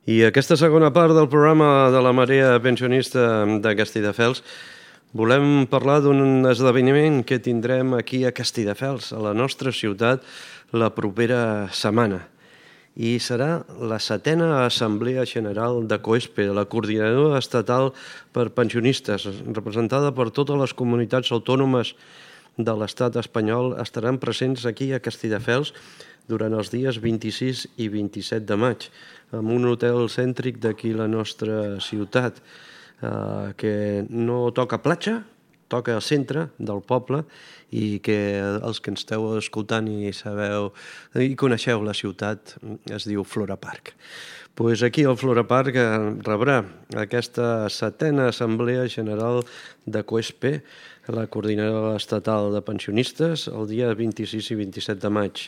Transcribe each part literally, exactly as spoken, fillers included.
I aquesta segona part del programa de la Marea Pensionista de Castelldefels volem parlar d'un esdeveniment que tindrem aquí a Castelldefels, a la nostra ciutat, la propera setmana. I serà la setena Assemblea General de COESPE, la Coordinadora Estatal per Pensionistes, representada per totes les comunitats autònomes de l'estat espanyol, estaran presents aquí a Castelldefels durant els dies vint-i-sis i vint-i-set de maig, en un hotel cèntric d'aquí la nostra ciutat, eh, que no toca platja, toca al centre del poble i que els que ens esteu escoltant i sabeu i coneixeu la ciutat es diu Flora Park. Pues aquí al Flora Park rebrà aquesta setena Assemblea General de COESPE, la Coordinadora Estatal de Pensionistes, el dia vint-i-sis i vint-i-set de maig.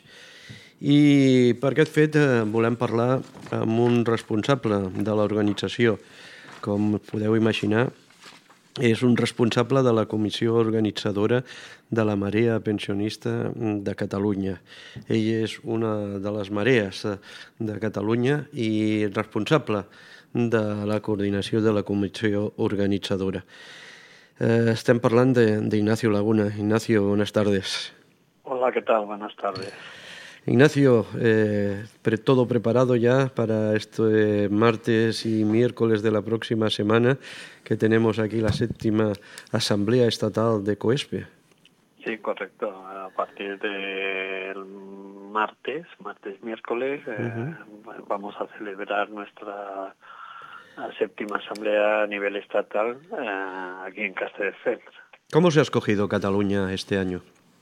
I per aquest fet volem parlar amb un responsable de l'organització. Com podeu imaginar, és un responsable de la comissió organitzadora de la Marea Pensionista de Catalunya. Ell és una de les marees de Catalunya i responsable de la coordinació de la comissió organitzadora. Eh, estem parlant d'Ignacio Laguna. Ignacio, buenas tardes. Hola, ¿qué tal? Buenas tardes. Ignacio, eh, pre todo preparado ya para este martes y miércoles de la próxima semana que tenemos aquí la séptima Asamblea Estatal de COESPE. Sí, correcto. A partir del martes, martes, miércoles, eh, uh-huh. vamos a celebrar nuestra séptima Asamblea a nivel estatal eh, aquí en Castelldefels. ¿Cómo se ha escogido Cataluña este año?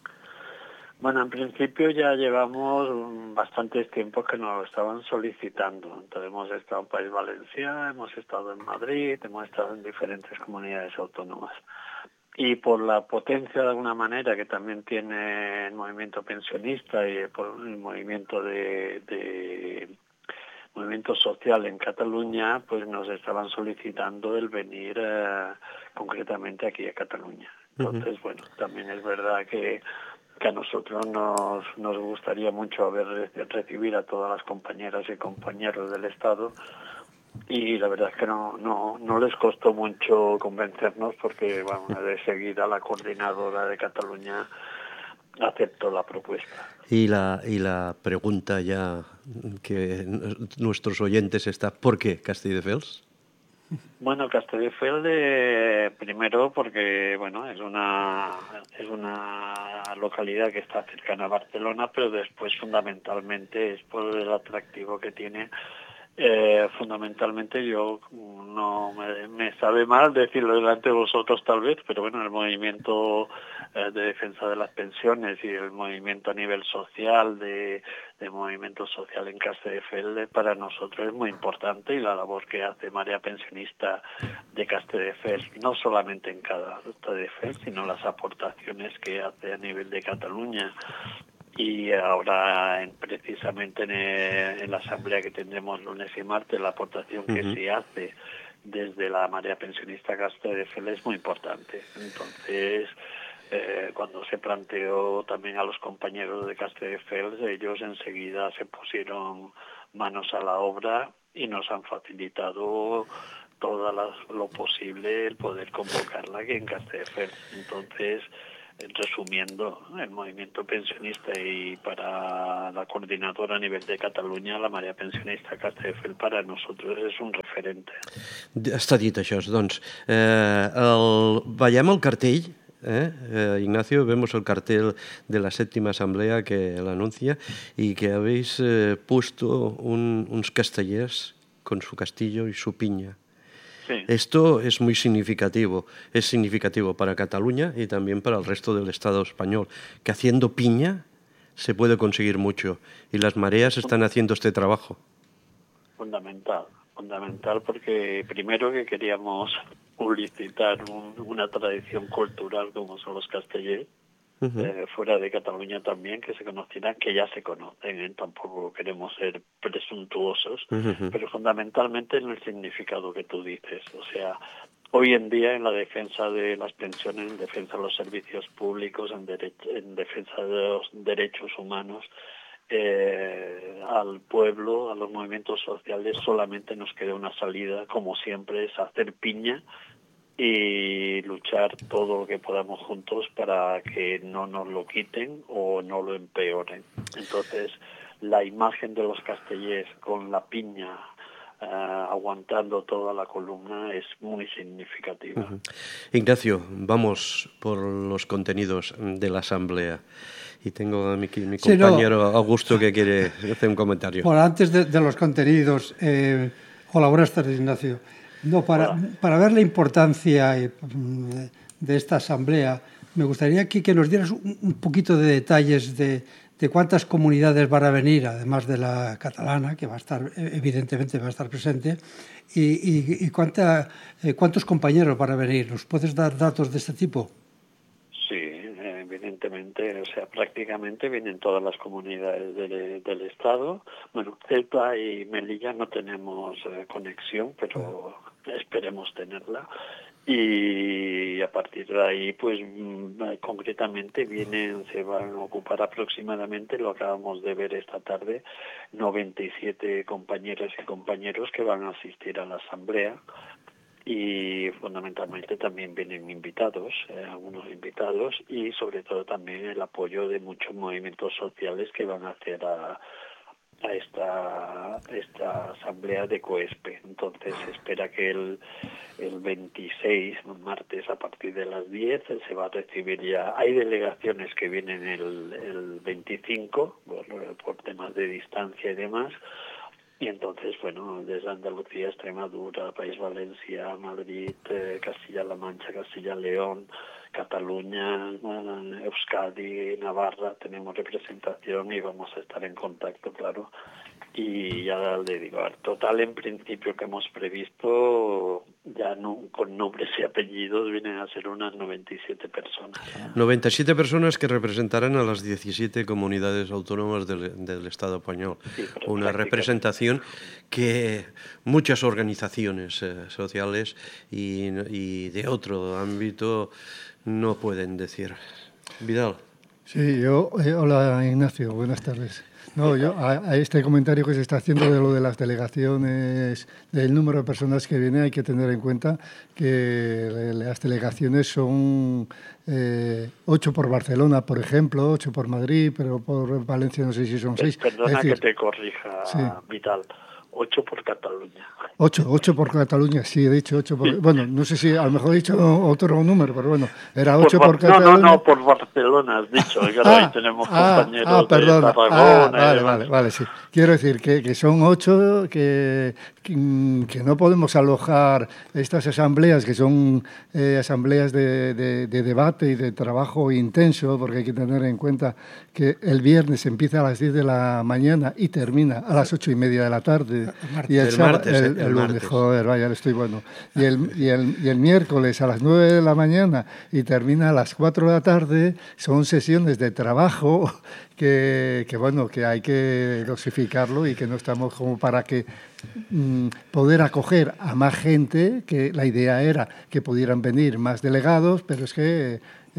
Bueno, en principio ya llevamos bastantes tiempos que nos lo estaban solicitando. Entonces hemos estado en País Valencià, hemos estado en Madrid, hemos estado en diferentes comunidades autónomas. Y por la potencia de alguna manera que también tiene el movimiento pensionista y por el movimiento de, de movimiento social en Cataluña, pues nos estaban solicitando el venir eh, concretamente aquí a Cataluña. Entonces, uh-huh. bueno, también es verdad que que a nosotros nos, nos gustaría mucho haber recibir a todas las compañeras y compañeros del Estado y la verdad es que no, no, no les costó mucho convencernos porque bueno, de seguida la coordinadora de Cataluña aceptó la propuesta. Y la, y la pregunta ya que nuestros oyentes está, ¿por qué Castelldefels? Bueno, Castelldefels eh, primero porque bueno es una es una localidad que está cercana a Barcelona, pero después fundamentalmente es por el atractivo que tiene. Eh, fundamentalmente yo no me, me sabe mal decirlo delante de vosotros tal vez, pero bueno, el movimiento eh, de defensa de las pensiones y el movimiento a nivel social de, de movimiento social en Castelldefels para nosotros es muy importante y la labor que hace Marea Pensionista de Castelldefels, no solamente en Castelldefels, sino las aportaciones que hace a nivel de Cataluña. Y ahora, en, precisamente en, el, en la asamblea que tendremos lunes y martes, la aportación que uh-huh. se hace desde la Marea Pensionista Castelldefels es muy importante. Entonces, eh, cuando se planteó también a los compañeros de Castelldefels, ellos enseguida se pusieron manos a la obra y nos han facilitado todo lo posible el poder convocarla aquí en Castelldefels. Entonces, resumiendo, el movimiento pensionista y para la coordinadora a nivel de Catalunya, la Marea Pensionista Castelldefels para nosotros és un referente. Està dit això, doncs. Eh, el, veiem el cartell, eh? Eh, Ignacio, vemos el cartel de la séptima asamblea que l'anuncia y que habéis eh, puesto un, uns castellers con su castillo y su piña. Sí. Esto es muy significativo, es significativo para Cataluña y también para el resto del Estado español, que haciendo piña se puede conseguir mucho y las mareas están haciendo este trabajo. Fundamental, fundamental porque primero que queríamos publicitar un, una tradición cultural como son los castellers, uh-huh. eh, fuera de Cataluña también, que se conocieran, que ya se conocen, ¿eh? Tampoco queremos ser presuntuosos, uh-huh. pero fundamentalmente en el significado que tú dices. O sea, hoy en día en la defensa de las pensiones, en defensa de los servicios públicos, en, dere- en defensa de los derechos humanos, eh, al pueblo, a los movimientos sociales, solamente nos queda una salida, como siempre, es hacer piña y luchar todo lo que podamos juntos para que no nos lo quiten o no lo empeoren. Entonces, la imagen de los castellers con la piña uh, aguantando toda la columna es muy significativa. Uh-huh. Ignacio, vamos por los contenidos de la asamblea. Y tengo a mi, mi sí, compañero no. Augusto que quiere hacer un comentario. Bueno, antes de, de los contenidos, eh, hola, buenas tardes, Ignacio. No, para, para ver la importancia de esta asamblea, me gustaría aquí que nos dieras un, un poquito de detalles de, de cuántas comunidades van a venir, además de la catalana, que va a estar, evidentemente va a estar presente, y, y, y cuánta, eh, cuántos compañeros van a venir. ¿Nos puedes dar datos de este tipo? Sí, evidentemente, o sea, prácticamente vienen todas las comunidades del, del Estado. Bueno, Ceuta y Melilla no tenemos eh, conexión, pero esperemos tenerla. Y a partir de ahí, pues concretamente vienen, se van a ocupar aproximadamente, lo acabamos de ver esta tarde, noventa y siete compañeras y compañeros que van a asistir a la asamblea. Y fundamentalmente también vienen invitados, eh, algunos invitados, y sobre todo también el apoyo de muchos movimientos sociales que van a hacer a, a esta esta asamblea de COESPE. Entonces se espera que el, el veintiséis, martes, a partir de las diez, se va a recibir ya. Hay delegaciones que vienen el, el veinticinco, por, por temas de distancia y demás. Y entonces, bueno, desde Andalucía, Extremadura, País Valencia, Madrid, eh, Castilla-La Mancha, Castilla-León, Cataluña, eh, Euskadi, Navarra, tenemos representación y vamos a estar en contacto, claro. Y ya le digo, al total en principio que hemos previsto, ya no, con nombres y apellidos, vienen a ser unas noventa y siete personas. noventa y siete personas que representarán a las diecisiete comunidades autónomas del, del Estado español. Sí, una representación que muchas organizaciones eh, sociales y, y de otro ámbito no pueden decir. Vidal. Sí, yo, eh, hola Ignacio, buenas tardes. No, yo a, a este comentario que se está haciendo de lo de las delegaciones, del número de personas que viene, hay que tener en cuenta que las delegaciones son eh, ocho por Barcelona, por ejemplo, ocho por Madrid, pero por Valencia no sé si son seis. Perdona es decir, que te corrija, sí. Vital. Ocho por Cataluña. Ocho, ocho por Cataluña, sí, he dicho ocho por... Bueno, no sé si a lo mejor he dicho otro número, pero bueno, era ocho por, por Cataluña. No, no, no, por Barcelona has dicho, que ah, ahí tenemos ah, compañeros ah, perdón. de Tarragona. Ah, vale, vale, vale, sí. Quiero decir que, que son ocho, que, que, que no podemos alojar estas asambleas, que son eh, asambleas de, de, de debate y de trabajo intenso, porque hay que tener en cuenta que el viernes empieza a las diez de la mañana y termina a las ocho y media de la tarde. Y el, el martes, el, el, el lunes, martes. Joder, vaya, estoy bueno. Y el, y, el, y el miércoles a las nueve de la mañana y termina a las cuatro de la tarde, son sesiones de trabajo que, que bueno, que hay que dosificarlo y que no estamos como para que mm, poder acoger a más gente, que la idea era que pudieran venir más delegados, pero es que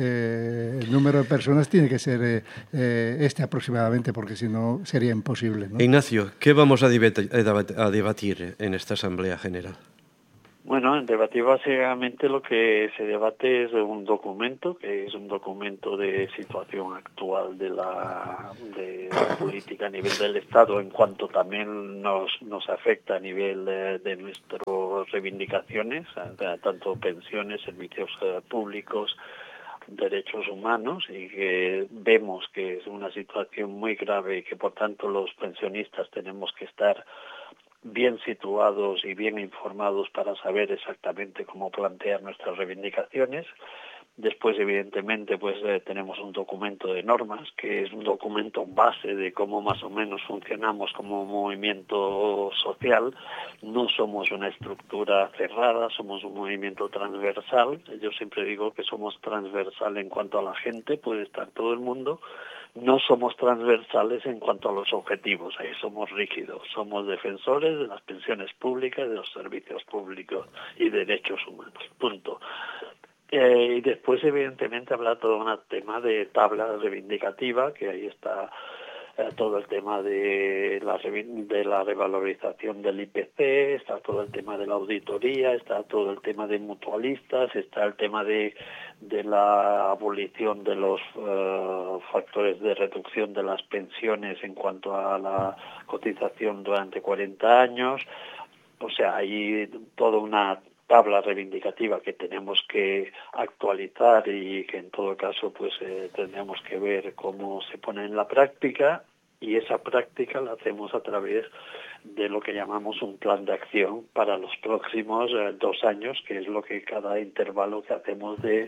Eh, el número de personas tiene que ser eh, eh, este aproximadamente, porque si no sería imposible, ¿no? Ignacio, ¿qué vamos a debatir, a debatir en esta Asamblea General? Bueno, en debatir básicamente lo que se debate es un documento, que es un documento de situación actual de la, de la política a nivel del Estado, en cuanto también nos, nos afecta a nivel de, de nuestras reivindicaciones, tanto pensiones, servicios públicos, derechos humanos, y que vemos que es una situación muy grave y que por tanto los pensionistas tenemos que estar bien situados y bien informados para saber exactamente cómo plantear nuestras reivindicaciones. Después, evidentemente, pues eh, tenemos un documento de normas, que es un documento base de cómo más o menos funcionamos como movimiento social. No somos una estructura cerrada, somos un movimiento transversal. Yo siempre digo que somos transversal en cuanto a la gente, puede estar todo el mundo. No somos transversales en cuanto a los objetivos, ahí somos rígidos. Somos defensores de las pensiones públicas, de los servicios públicos y derechos humanos, punto. Eh, y después, evidentemente, habrá todo un tema de tabla reivindicativa, que ahí está eh, todo el tema de la, de la revalorización del I P C, está todo el tema de la auditoría, está todo el tema de mutualistas, está el tema de, de la abolición de los uh, factores de reducción de las pensiones en cuanto a la cotización durante cuarenta años. O sea, hay toda una tabla reivindicativa que tenemos que actualizar y que en todo caso pues eh, tendremos que ver cómo se pone en la práctica, y esa práctica la hacemos a través de lo que llamamos un plan de acción para los próximos eh, dos años, que es lo que cada intervalo que hacemos de,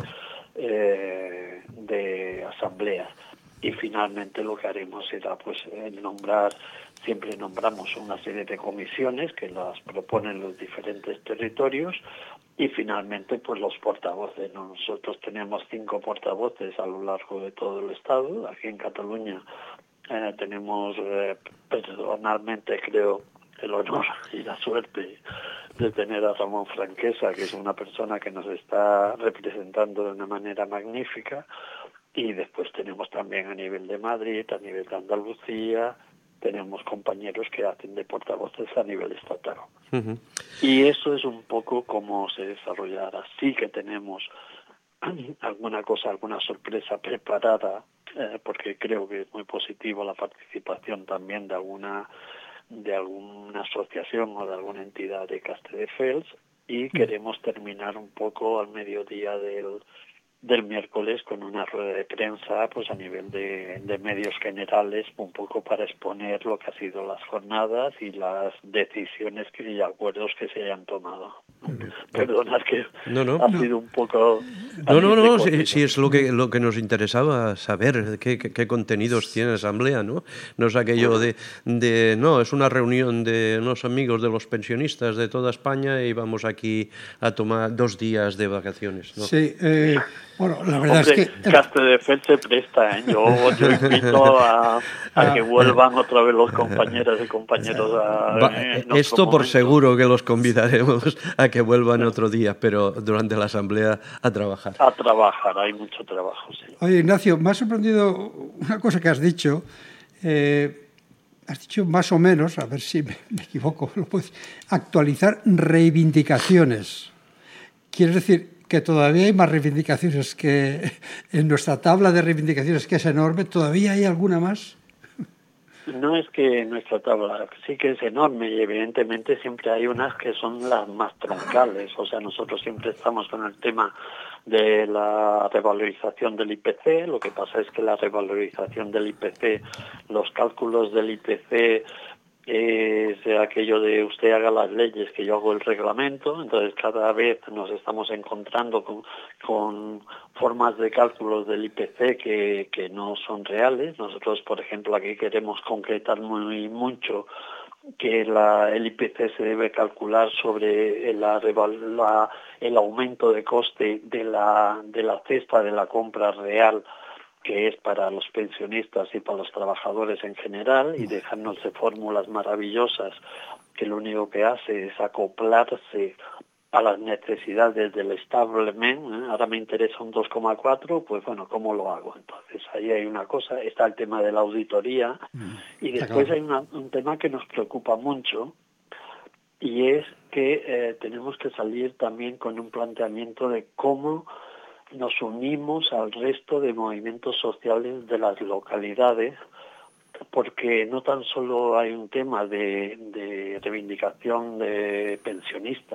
eh, de asambleas. Y finalmente lo que haremos será pues eh, nombrar, siempre nombramos una serie de comisiones que las proponen los diferentes territorios, y finalmente pues los portavoces. Nosotros tenemos cinco portavoces a lo largo de todo el estado. Aquí en Cataluña eh, tenemos eh, personalmente creo el honor y la suerte de tener a Ramón Franquesa, que es una persona que nos está representando de una manera magnífica. Y después tenemos también a nivel de Madrid, a nivel de Andalucía, tenemos compañeros que hacen de portavoces a nivel estatal. Uh-huh. Y eso es un poco cómo se desarrollará. Sí que tenemos alguna cosa, alguna sorpresa preparada, eh, porque creo que es muy positivo la participación también de alguna de alguna asociación o de alguna entidad de Castelldefels, y queremos terminar un poco al mediodía del del miércoles con una rueda de prensa pues a nivel de, de medios generales, un poco para exponer lo que ha sido las jornadas y las decisiones que, y acuerdos que se hayan tomado. Perdonad que no, no, ha no. sido un poco... No, no, no, sí, sí, es lo que, lo que nos interesaba saber, qué, qué, qué contenidos tiene la asamblea, ¿no? No es aquello de, de, no, es una reunión de unos amigos de los pensionistas de toda España y vamos aquí a tomar dos días de vacaciones, ¿no? Sí, eh, bueno, la verdad Hombre, es que... Castelldefels se presta, ¿eh? Yo, yo invito a, a que vuelvan otra vez los compañeros y compañeros a... Va, esto por momento. Seguro que los convidaremos a que vuelvan sí. otro día, pero durante la asamblea a trabajar. A trabajar, hay mucho trabajo, sí. Oye, Ignacio, me ha sorprendido una cosa que has dicho. Eh, has dicho más o menos, a ver si me, me equivoco, lo puedes, actualizar reivindicaciones. ¿Quieres decir que todavía hay más reivindicaciones, que en nuestra tabla de reivindicaciones, que es enorme, todavía hay alguna más? No es que nuestra tabla sí que es enorme, y evidentemente siempre hay unas que son las más troncales. O sea, nosotros siempre estamos con el tema de la revalorización del I P C. Lo que pasa es que la revalorización del I P C, los cálculos del I P C, es aquello de usted haga las leyes que yo hago el reglamento. Entonces cada vez nos estamos encontrando con, con formas de cálculos del I P C que, que no son reales. Nosotros, por ejemplo, aquí queremos concretar muy mucho que la, el I P C se debe calcular sobre la, la, el aumento de coste de la, de la cesta de la compra real, que es para los pensionistas y para los trabajadores en general, y dejarnos de fórmulas maravillosas que lo único que hace es acoplarse a las necesidades del establishment. ¿eh? Ahora me interesa un dos coma cuatro, pues bueno, ¿cómo lo hago? Entonces ahí hay una cosa, está el tema de la auditoría, y después hay una, un tema que nos preocupa mucho, y es que eh, tenemos que salir también con un planteamiento de cómo nos unimos al resto de movimientos sociales de las localidades, porque no tan solo hay un tema de, de reivindicación de pensionistas,